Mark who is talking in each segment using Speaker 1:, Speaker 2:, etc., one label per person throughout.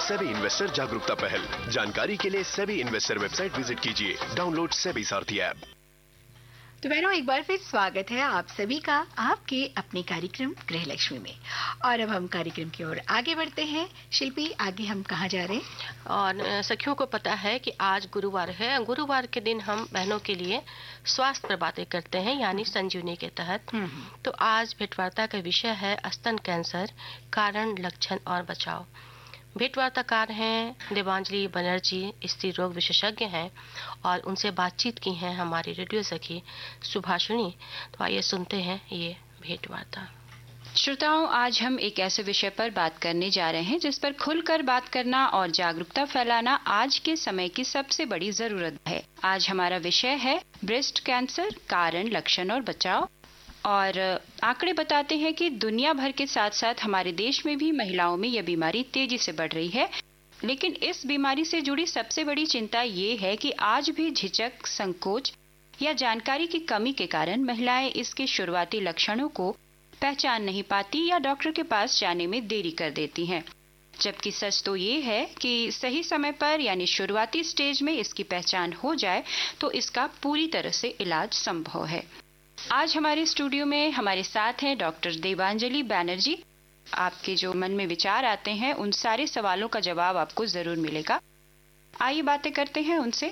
Speaker 1: SEBI investor जागरूकता पहल। जानकारी के लिए सेबी इन्वेस्टर वेबसाइट विजिट कीजिए। डाउनलोड सेबी सारथी ऐप।
Speaker 2: तो बहनों, एक बार फिर स्वागत है आप सभी का आपके अपने कार्यक्रम गृहलक्ष्मी में। और अब हम कार्यक्रम की ओर आगे बढ़ते हैं। शिल्पी, आगे हम कहाँ जा रहे हैं?
Speaker 3: और सखियों को पता है कि आज गुरुवार है। गुरुवार के दिन हम बहनों के लिए स्वास्थ्य पर बातें करते हैं, यानी संजीवनी के तहत। तो आज भेंटवार्ता का विषय है स्तन कैंसर, कारण, लक्षण और बचाव। भेंटवार्ताकार हैं देवांजलि बनर्जी, स्त्री रोग विशेषज्ञ हैं, और उनसे बातचीत की है हमारी रेडियो सखी सुभाषिनी। तो आइए सुनते हैं ये भेंटवार्ता।
Speaker 4: श्रोताओं, आज हम एक ऐसे विषय पर बात करने जा रहे हैं जिस पर खुलकर बात करना और जागरूकता फैलाना आज के समय की सबसे बड़ी जरूरत है। आज हमारा विषय है ब्रेस्ट कैंसर, कारण, लक्षण और बचाव। और आंकड़े बताते हैं कि दुनिया भर के साथ साथ हमारे देश में भी महिलाओं में यह बीमारी तेजी से बढ़ रही है। लेकिन इस बीमारी से जुड़ी सबसे बड़ी चिंता ये है कि आज भी झिझक, संकोच या जानकारी की कमी के कारण महिलाएं इसके शुरुआती लक्षणों को पहचान नहीं पाती या डॉक्टर के पास जाने में देरी कर देती हैं। जबकि सच तो ये है कि सही समय पर यानी शुरुआती स्टेज में इसकी पहचान हो जाए तो इसका पूरी तरह से इलाज संभव है। आज हमारे स्टूडियो में हमारे साथ हैं डॉक्टर देवांजलि बनर्जी। आपके जो मन में विचार आते हैं उन सारे सवालों का जवाब आपको जरूर मिलेगा। आइए बातें करते हैं उनसे।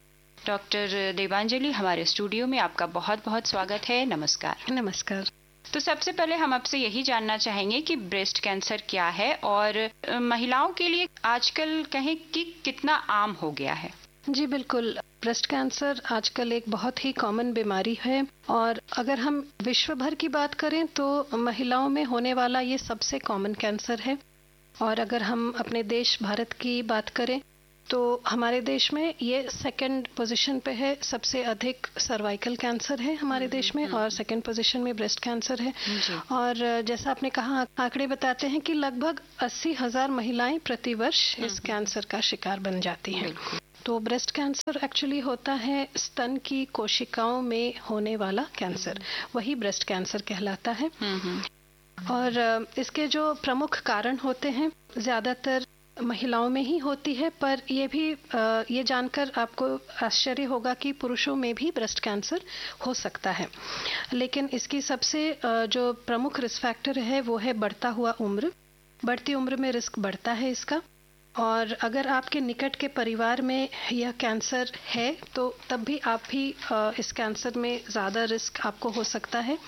Speaker 4: डॉक्टर देवांजलि, हमारे स्टूडियो में आपका बहुत बहुत स्वागत है। नमस्कार।
Speaker 5: नमस्कार।
Speaker 4: तो सबसे पहले हम आपसे यही जानना चाहेंगे कि ब्रेस्ट कैंसर क्या है और महिलाओं के लिए आजकल कहें कि कितना आम हो गया है?
Speaker 5: जी बिल्कुल, ब्रेस्ट कैंसर आजकल एक बहुत ही कॉमन बीमारी है और अगर हम विश्व भर की बात करें तो महिलाओं में होने वाला ये सबसे कॉमन कैंसर है। और अगर हम अपने देश भारत की बात करें तो हमारे देश में ये सेकंड पोजीशन पे है। सबसे अधिक सर्वाइकल कैंसर है हमारे देश में और सेकंड पोजीशन में ब्रेस्ट कैंसर है। और जैसा आपने कहा, आंकड़े बताते हैं कि लगभग 80,000 महिलाएं प्रतिवर्ष इस कैंसर का शिकार बन जाती हैं। तो ब्रेस्ट कैंसर एक्चुअली होता है स्तन की कोशिकाओं में होने वाला कैंसर, वही ब्रेस्ट कैंसर कहलाता है। और इसके जो प्रमुख कारण होते हैं ज्यादातर महिलाओं में ही होती है, पर ये जानकर आपको आश्चर्य होगा कि पुरुषों में भी ब्रेस्ट कैंसर हो सकता है। लेकिन इसकी सबसे जो प्रमुख रिस्क फैक्टर है वो है बढ़ता हुआ उम्र। बढ़ती उम्र में रिस्क बढ़ता है इसका। और अगर आपके निकट के परिवार में यह कैंसर है तो तब भी आप भी इस कैंसर में ज़्यादा रिस्क आपको हो सकता है।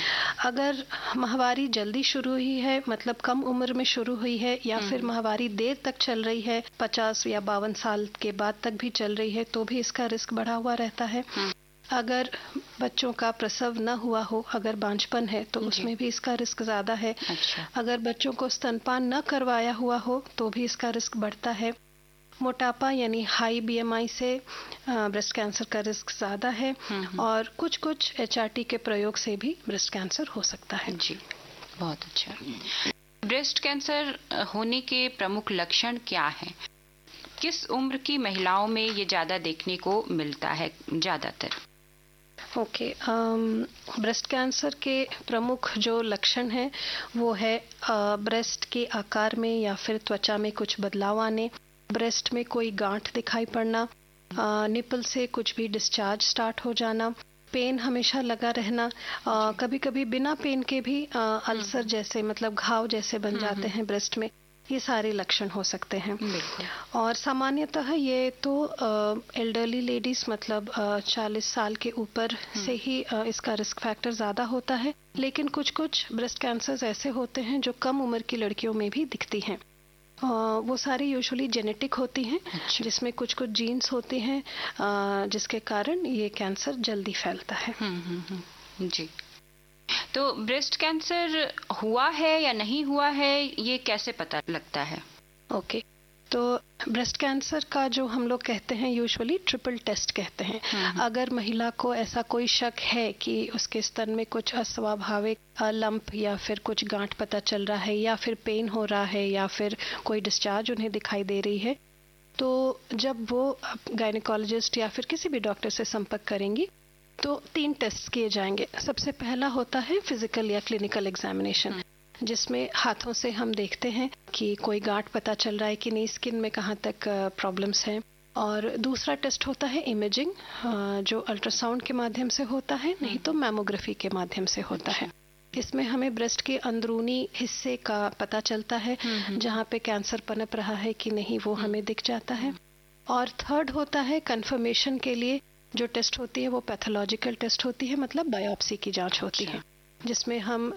Speaker 5: अगर माहवारी जल्दी शुरू हुई है, मतलब कम उम्र में शुरू हुई है, या फिर माहवारी देर तक चल रही है, 50 या 52 साल के बाद तक भी चल रही है, तो भी इसका रिस्क बढ़ा हुआ रहता है। अगर बच्चों का प्रसव न हुआ हो, अगर बांझपन है तो उसमें भी इसका रिस्क ज्यादा है। अगर बच्चों को स्तनपान न करवाया हुआ हो तो भी इसका रिस्क बढ़ता है। मोटापा यानी हाई बीएमआई से ब्रेस्ट कैंसर का रिस्क ज्यादा है। और कुछ HRT के प्रयोग से भी ब्रेस्ट कैंसर हो सकता है।
Speaker 4: जी, बहुत अच्छा। ब्रेस्ट कैंसर होने के प्रमुख लक्षण क्या हैं? किस उम्र की महिलाओं में ये ज्यादा देखने को मिलता है ज्यादातर?
Speaker 5: ओके, ब्रेस्ट कैंसर के प्रमुख जो लक्षण हैं वो है ब्रेस्ट के आकार में या फिर त्वचा में कुछ बदलाव आने, ब्रेस्ट में कोई गांठ दिखाई पड़ना, निपल से कुछ भी डिस्चार्ज स्टार्ट हो जाना, पेन हमेशा लगा रहना, कभी कभी बिना पेन के भी अल्सर जैसे मतलब घाव जैसे बन जाते हैं ब्रेस्ट में। ये सारे लक्षण हो सकते हैं। और सामान्यतः ये तो एल्डरली लेडीज मतलब 40 साल के ऊपर से ही इसका रिस्क फैक्टर ज्यादा होता है। लेकिन कुछ ब्रेस्ट कैंसर्स ऐसे होते हैं जो कम उम्र की लड़कियों में भी दिखती हैं। वो सारी यूजुअली जेनेटिक होती हैं, जिसमें कुछ जीन्स होती हैं जिसके कारण ये कैंसर जल्दी फैलता है।
Speaker 4: जी, तो ब्रेस्ट कैंसर हुआ है या नहीं हुआ है ये कैसे पता लगता है?
Speaker 5: ओके, तो ब्रेस्ट कैंसर का जो हम लोग कहते हैं यूजुअली ट्रिपल टेस्ट कहते हैं। अगर महिला को ऐसा कोई शक है कि उसके स्तन में कुछ अस्वाभाविक लंप या फिर कुछ गांठ पता चल रहा है, या फिर पेन हो रहा है, या फिर कोई डिस्चार्ज उन्हें दिखाई दे रही है, तो जब वो गायनेकोलॉजिस्ट या फिर किसी भी डॉक्टर से संपर्क करेंगी तो 3 टेस्ट किए जाएंगे। सबसे पहला होता है फिजिकल या क्लिनिकल एग्जामिनेशन, जिसमें हाथों से हम देखते हैं कि कोई गांठ पता चल रहा है कि नहीं, स्किन में कहाँ तक प्रॉब्लम्स हैं। और दूसरा टेस्ट होता है इमेजिंग, जो अल्ट्रासाउंड के माध्यम से होता है, नहीं तो मैमोग्राफी के माध्यम से होता है। इसमें हमें ब्रेस्ट के अंदरूनी हिस्से का पता चलता है, जहाँ पे कैंसर पनप रहा है कि नहीं वो हमें दिख जाता है। और थर्ड होता है कंफर्मेशन के लिए जो टेस्ट होती है वो पैथोलॉजिकल टेस्ट होती है, मतलब बायोप्सी की जांच होती है, जिसमें हम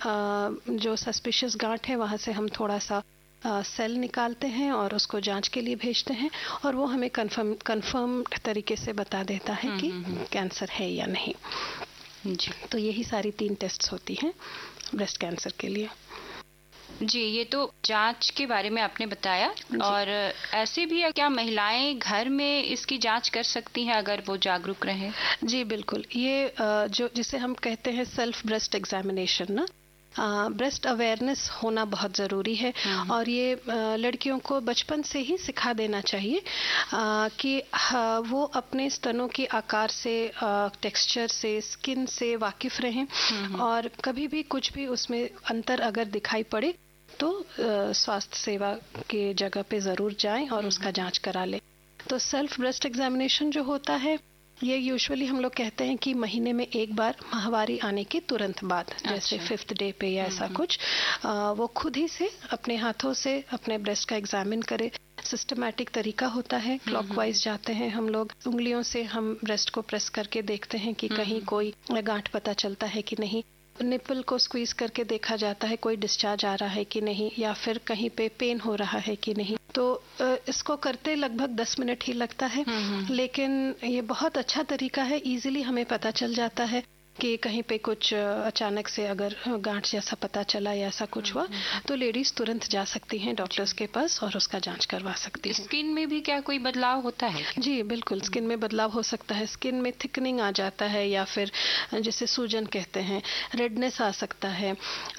Speaker 5: जो सस्पिशियस गांठ है वहाँ से हम थोड़ा सा सेल निकालते हैं और उसको जांच के लिए भेजते हैं, और वो हमें कंफर्म तरीके से बता देता है कि कैंसर है या नहीं जी। तो यही सारी 3 टेस्ट्स होती हैं ब्रेस्ट कैंसर के लिए
Speaker 4: जी। ये तो जांच के बारे में आपने बताया, और ऐसे भी क्या महिलाएं घर में इसकी जांच कर सकती हैं अगर वो जागरूक रहें?
Speaker 5: जी बिल्कुल। ये जो जिसे हम कहते हैं सेल्फ ब्रेस्ट एग्जामिनेशन ना, ब्रेस्ट अवेयरनेस होना बहुत ज़रूरी है। और ये लड़कियों को बचपन से ही सिखा देना चाहिए कि वो अपने स्तनों के आकार से, टेक्सचर से, स्किन से वाकिफ रहें, और कभी भी कुछ भी उसमें अंतर अगर दिखाई पड़े तो स्वास्थ्य सेवा के जगह पे ज़रूर जाएं और उसका जांच करा लें। तो सेल्फ ब्रेस्ट एग्जामिनेशन जो होता है ये यूजुअली हम लोग कहते हैं कि महीने में एक बार माहवारी आने के तुरंत बाद, जैसे 5th डे पे या ऐसा कुछ, वो खुद ही से अपने हाथों से अपने ब्रेस्ट का एग्जामिन करे। सिस्टमैटिक तरीका होता है, क्लॉकवाइज जाते हैं हम लोग, उंगलियों से हम ब्रेस्ट को प्रेस करके देखते हैं कि कहीं कोई गांठ पता चलता है कि नहीं, निपल को स्क्वीज करके देखा जाता है कोई डिस्चार्ज आ रहा है कि नहीं, या फिर कहीं पे पेन हो रहा है कि नहीं। तो इसको करते लगभग 10 मिनट ही लगता है, लेकिन ये बहुत अच्छा तरीका है, इजीली हमें पता चल जाता है कि कहीं पे कुछ अचानक से अगर गांठ जैसा पता चला या ऐसा कुछ हुआ तो लेडीज तुरंत जा सकती हैं डॉक्टर्स के पास और उसका जांच करवा सकती हैं।
Speaker 4: स्किन में भी क्या कोई बदलाव होता है?
Speaker 5: जी बिल्कुल, स्किन में बदलाव हो सकता है। स्किन में थिकनिंग आ जाता है, या फिर जिसे सूजन कहते हैं, रेडनेस आ सकता है,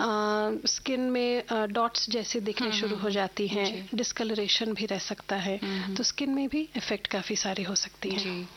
Speaker 5: स्किन में डॉट्स जैसे दिखने शुरू हो जाती हैं, डिस्कलरेशन भी रह सकता है। तो स्किन में भी इफेक्ट काफी सारी हो सकती है।